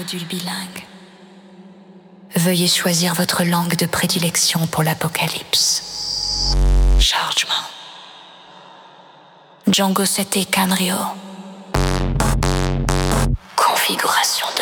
module bilingue. Veuillez choisir votre langue de prédilection pour l'Apocalypse. Chargement. Django 7 et Canrio. Configuration